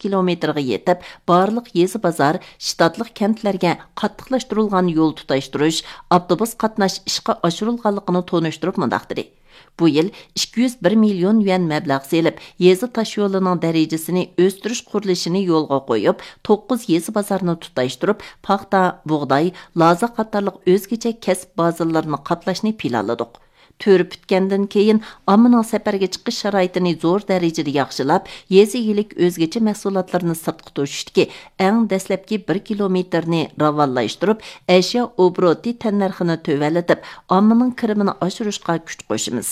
kilometrga yetib, barliq yezi bazar, shtatliq kentlarga qattiqlashtirilgan yo'l tutashtirish, avtobus qatnash ishga oshirilganligini tonishtirib mundaq dedi. Bu yil 201 million yuan mablag' selib, yezi tash yo'lining darajasini o'stirish qurilishini yo'lga qo'yib, 9 yezi bozorni tutashtirib, paxta, bug'doy, loza qatorliq o'zgacha kasb bazalarini qaplashni planladik. Төріп bitgandan keyin ommaning safarga chiqish sharoitini zo'r darajada yaxshilab, yezi yilik o'zgacha mahsulotlarni sirtqa to'shishdiki, eng dastlabki 1 kilometrni ravonlashtirib, ashyo obroti tannarxini tövalatib, ommaning kirimini oshirishga kuch qo'shimiz.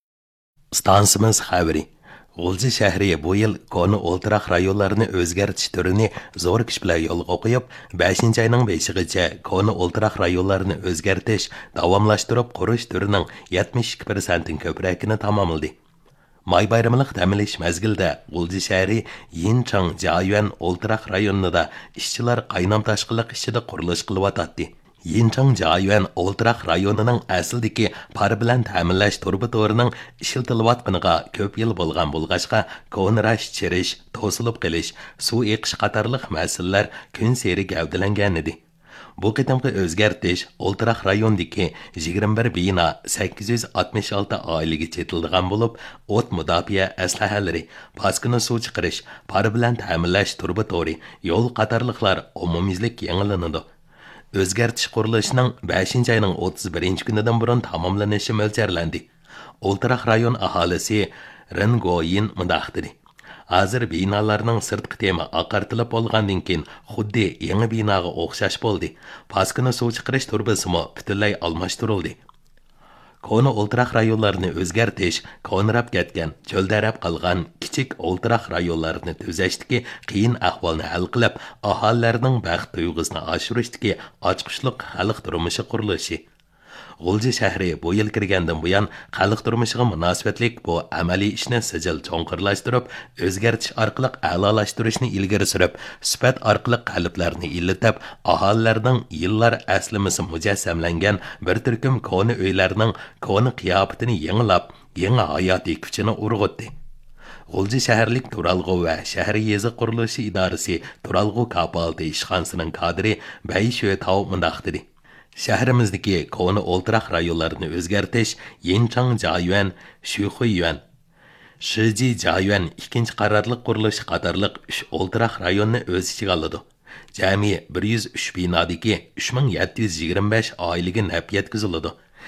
Stansimiz xabari. G'ulji shahri bu yil koni o'ltiraq rayonlarini o'zgartish turini zo'r kuch bilan yo'lga qo'yib, 5-oyning 5-gacha koni o'ltiraq rayonlarini o'zgartish, davomlashtirib qurish turining 72%ning ko'pragini tamomladi. May bayramliq ta'minlash mezgilida G'ulji shahri Yinchang Jayuan o'ltiraq rayonida ishchilar qaynam tashqiliq ishida qurilish qilyotdi. Yinchang Jayuan o'ltiraq rayonining asldagi par bilan ta'minlash turbi to'rining ishiltilayotganiga ko'p yil bo'lgan bo'lg'achqa konirash, chirish, to'silib qilish, suv eqish qatorliq masalalar kun seri gavdalangan edi. Bu qitimqi o'zgartish o'ltiraq rayondagi 21 bino 866 oilaga chetildigan bo'lib, o't mudofaa aslahalari, paskini suv chiqarish, par bilan ta'minlash turbi to'ri, yo'l qatorliqlar umumiylik yangilanadi. O'zgartish qurilishining 5-oyning 31-kunidan burun tamomlanishi mo'ljallanadi. O'ltiraq rayon aholisi Ringoyin mundaq dedi. Hozir binolarning sirtqi temi oqartilib bo'lgandan keyin xuddi yangi binoga o'xshash bo'ldi. Paskini suv chiqarish turbasimi butunlay almashtirildi. Koni o'ltiraq rayonlarini o'zgartish, konirab ketgan, cho'ldarab qolgan kichik o'ltiraq rayonlarini tuzashdagi qiyin ahvolni hal qilib, aholilarning baxt tuyg'usini oshirishdagi ochqishliq xalq turmushi qurilishi. G'ulji shahri bu yil kirgandan buyon xalq turmushiga munosabatlik bu amaliy ishni sijil cho'nqirlashtirib, o'zgartish orqali a'lolashtirishni ilgari surib, sifat orqali qalblarni illatib, aholilarning yillar aslimasi mujassamlangan bir turkum koni uylarning koni qiyofatini yangilab, yangi hayotiy kuchini urg'utdi. G'ulji shaharlik Turalg'u va shahar yezi qurilishi idorasi Turalg'u kapalti ishxonasining kadri Bayshuetov mundaq dedi. Shahrimizdagi koni o'ltiraq rayonlarini o'zgartish Yinchang Jayuan, Shuxuyuan, Shiji Jayuan ikkinchi qarorliq qurilish qatorliq 3 o'ltiraq rayonni o'z ichiga oladi. Jami 103 binodagi 3725 oilaga naf yetkaziladi.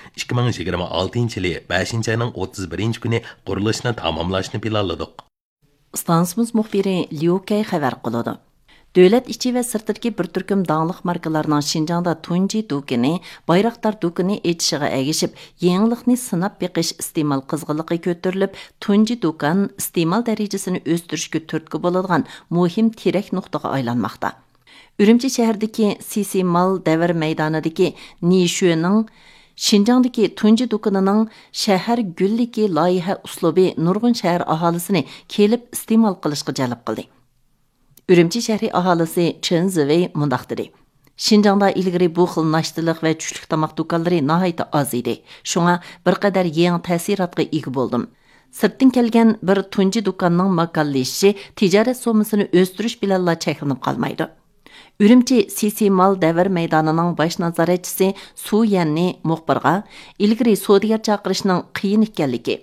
2026-yili 5-oyning 31-kuni qurilishni tamomlashni planladik. Stansimiz muxbiri Liu Kay xabar qiladi. Dövlət içi və sırtdakı bir türküm dağlıq markalarının Şinjangda tunji dükkanı, Bayraktar dükkanı etişiga əgişib, yenilikni sınab beqish iste'mol qizg'inligi ko'tarilib, tunji dükkan iste'mol darajasini o'stirishga turtki bo'ladigan muhim terak nuqtaga aylanmoqda. Urumchi shahridagi Sisi Mal davr maydonidagi Nishuning Şinjangdagi tunji dükkanının shahar gulligi loyiha uslubi nurg'un shahar aholisini kelib iste'mol qilishga jalb qildi. Urumchi shahri aholisi Chen Zivey mundaq dedi. Şinjangda ilgari bu xil naştılıq və çüşlük tamaq dükanları nahayta az idi. Şuna bir qadar yeni təsiratqa ega boldim. Sirtdan kelgan bir tunji dükanning makallashishi tijorat so'masini o'stirish bilanla cheklanib qolmaydi. Urumchi Sisi Mal davr maydonining bosh nazoratchisi Su Yanni muxbirga ilgari sodigar chaqirishning qiyin ekanligi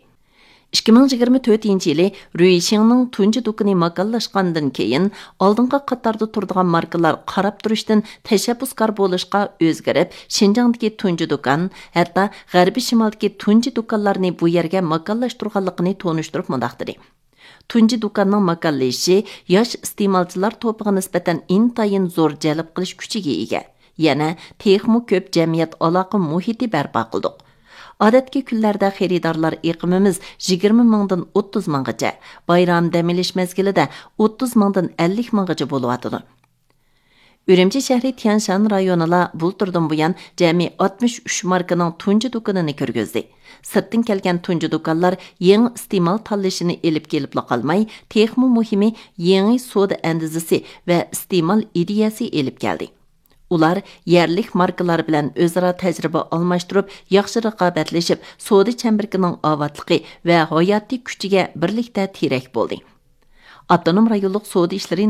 2024-yili Ruishingning tunji dükkanı makallashgandan keyin oldingi qatorda turadigan markalar qarab turishdan tashabbuskor bo'lishga o'zgarib, Şinjangdagi tunji dükkan, hatto g'arbiy shimoldagi tunji dükkanlarni bu yerga makallashtirganligini tonishtirib mundaq dedi. Tunji dükkanning makallashi yosh iste'molchilar to'piga nisbatan intayin zo'r jalb qilish kuchiga ega. Yana texmo ko'p jamiyat aloqa muhiti barpo qildik. Odatki kunlarda xaridorlar iqimimiz 20 mingdan 30 minggacha, bayram damilish mezgilida 30 mingdan 50 minggacha bo'layotdi. Urumchi shahri Tianshan rayonida bulturdan buyon jami 63 markaning tunji dükkanini ko'rgizdi. Sirtdan kelgan tunji dükkanlar yangi iste'mol tanlashini elib kelib qolmay, texmo muhimi yangi soda andizasi va iste'mol ideyasi elib keldi. Ular yerlik markalar bilan o'zaro tajriba almashtirib, yaxshi raqobatlashib, soda chambarkining ovatligi va hayotiy kuchiga birlikda terak bo'ldi. Avtonom rayonlik soda ishlari